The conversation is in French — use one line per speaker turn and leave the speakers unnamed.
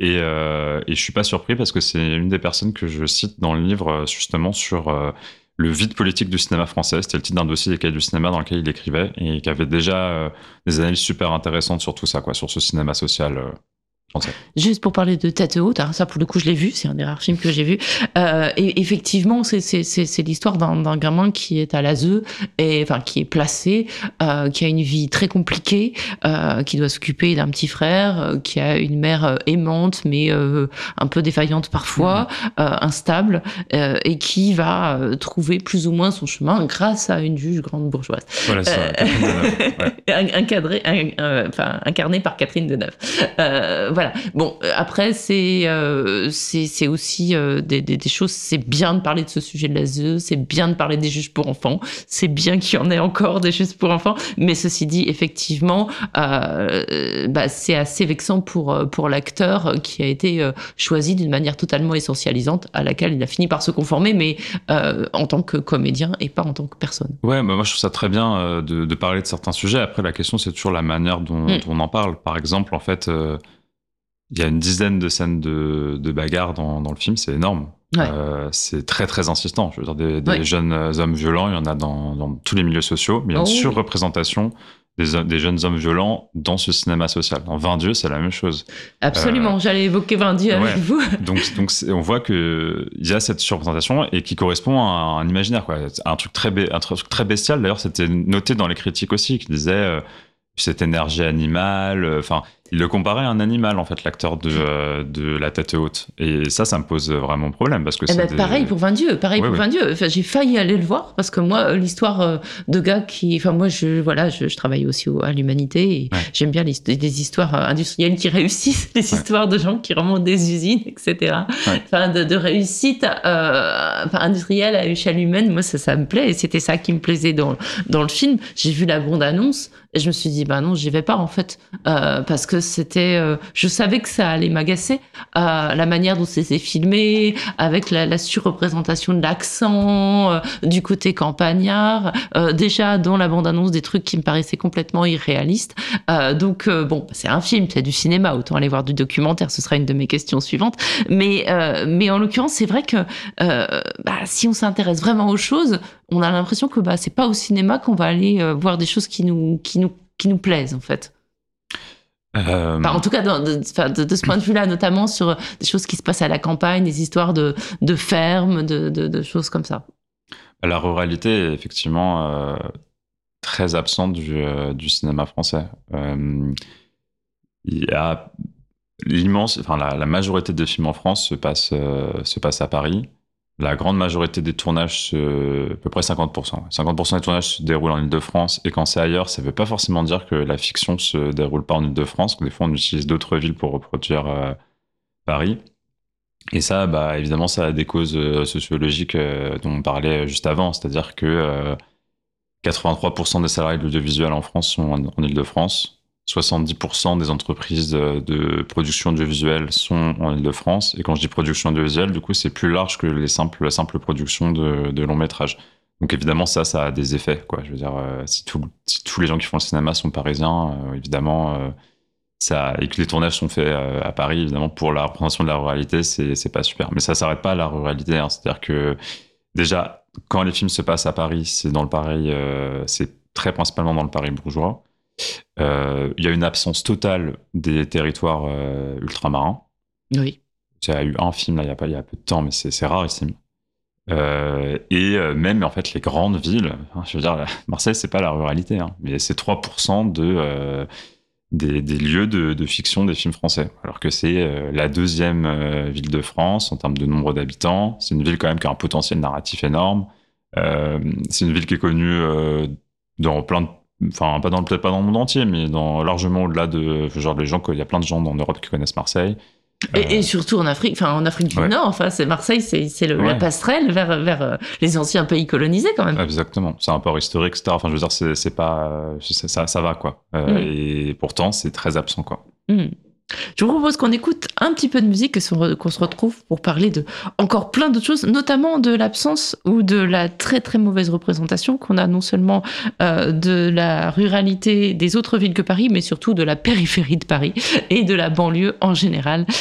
Et je suis pas surpris parce que c'est une des personnes que je cite dans le livre justement sur le vide politique du cinéma français. C'était le titre d'un dossier des cahiers du cinéma dans lequel il écrivait et qui avait déjà des analyses super intéressantes sur tout ça, quoi, sur ce cinéma social français.
Juste pour parler de Tête haute, hein, ça pour le coup je l'ai vu, c'est un des rares films que j'ai vu. Et effectivement, c'est l'histoire d'un gamin qui est à l'ASE, et enfin qui est placé, qui a une vie très compliquée, qui doit s'occuper d'un petit frère, qui a une mère aimante mais un peu défaillante parfois, instable, et qui va trouver plus ou moins son chemin grâce à une juge grande bourgeoise.
Voilà, ça.
Incarné par Catherine Deneuve. Voilà. Bon, après, c'est aussi des choses. C'est bien de parler de ce sujet de l'ASE, c'est bien de parler des juges pour enfants, c'est bien qu'il y en ait encore des juges pour enfants. Mais ceci dit, effectivement, c'est assez vexant pour l'acteur qui a été choisi d'une manière totalement essentialisante à laquelle il a fini par se conformer, mais en tant que comédien et pas en tant que personne.
Ouais, moi je trouve ça très bien de parler de certains sujets. Après, la question, c'est toujours la manière dont on en parle. Par exemple, en fait, il y a une dizaine de scènes de bagarre dans le film, c'est énorme.
Ouais.
C'est très très insistant. Je veux dire, des jeunes hommes violents, il y en a dans tous les milieux sociaux, mais il y a une surreprésentation des jeunes hommes violents dans ce cinéma social. Dans 20 Dieux, c'est la même chose.
Absolument, j'allais évoquer 20 Dieux avec vous.
Donc on voit qu'il y a cette surreprésentation et qui correspond à un imaginaire, quoi. Un truc très bestial. D'ailleurs, c'était noté dans les critiques aussi, qui disaient cette énergie animale. Enfin, il le comparait à un animal, en fait, l'acteur de La Tête haute. Et ça me pose vraiment problème. Parce que
pareil pour 20 Dieux. Enfin, j'ai failli aller le voir parce que moi, l'histoire de gars qui. Enfin, moi, je travaille aussi à l'Humanité et j'aime bien des histoires industrielles qui réussissent, des histoires de gens qui remontent des usines, etc. Enfin, de réussite industrielle à échelle humaine. Moi, ça me plaît et c'était ça qui me plaisait dans le film. J'ai vu la bande-annonce et je me suis dit, non, j'y vais pas, en fait. Parce que c'était, je savais que ça allait m'agacer, la manière dont c'était filmé, avec la surreprésentation de l'accent, du côté campagnard, déjà dans la bande-annonce des trucs qui me paraissaient complètement irréalistes. Donc c'est un film, c'est du cinéma, autant aller voir du documentaire, ce sera une de mes questions suivantes. Mais en l'occurrence, c'est vrai que si on s'intéresse vraiment aux choses, on a l'impression que c'est pas au cinéma qu'on va aller voir des choses qui nous plaisent, en fait. En tout cas, de ce point de vue-là, notamment sur des choses qui se passent à la campagne, des histoires de fermes, de choses comme ça.
La ruralité est effectivement très absente du cinéma français. Il y a la majorité des films en France se passe à Paris. La grande majorité des tournages, à peu près 50%. 50% des tournages se déroulent en Île-de-France. Et quand c'est ailleurs, ça ne veut pas forcément dire que la fiction ne se déroule pas en Île-de-France. Des fois, on utilise d'autres villes pour reproduire Paris. Et ça, évidemment, ça a des causes sociologiques dont on parlait juste avant. C'est-à-dire que 83% des salariés de l'audiovisuel en France sont en Île-de-France. 70% des entreprises de production audiovisuelle sont en Île-de-France. Et quand je dis production audiovisuelle, du coup, c'est plus large que la simple production de long métrage. Donc évidemment, ça a des effets, quoi. Je veux dire, si tous les gens qui font le cinéma sont parisiens, évidemment, et que les tournages sont faits à Paris, évidemment, pour la représentation de la ruralité, c'est pas super. Mais ça s'arrête pas à la ruralité, hein. C'est-à-dire que déjà, quand les films se passent à Paris, c'est dans le Paris, c'est très principalement dans le Paris bourgeois. Il y a une absence totale des territoires ultramarins.
Oui.
Il y a eu un film là, il y a peu de temps, mais c'est rarissime. Et même en fait les grandes villes, je veux dire, Marseille c'est pas la ruralité, hein, mais c'est 3% des lieux de fiction des films français, alors que c'est la deuxième ville de France en termes de nombre d'habitants. C'est une ville quand même qui a un potentiel narratif énorme. C'est une ville qui est connue dans plein de peut-être pas dans le monde entier, mais largement au-delà de genre les gens, il y a plein de gens en Europe qui connaissent Marseille.
Et surtout en Afrique du Nord, c'est Marseille, c'est la passerelle vers les anciens pays colonisés quand même.
Exactement, c'est un port historique, etc. Enfin, je veux dire, c'est pas, ça va quoi. Et pourtant, c'est très absent quoi.
Je vous propose qu'on écoute un petit peu de musique et qu'on se retrouve pour parler de encore plein d'autres choses, notamment de l'absence ou de la très très mauvaise représentation qu'on a non seulement de la ruralité des autres villes que Paris, mais surtout de la périphérie de Paris et de la banlieue en général.